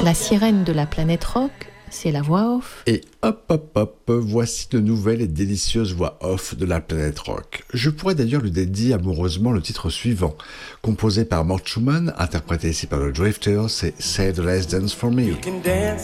La sirène de la planète rock, c'est la voix off. Et hop hop hop, voici de nouvelles et délicieuses voix off de la planète rock. Je pourrais d'ailleurs lui dédier amoureusement le titre suivant. Composé par Mort Schumann, interprété ici par le Drifters, c'est Say the Last Dance for Me.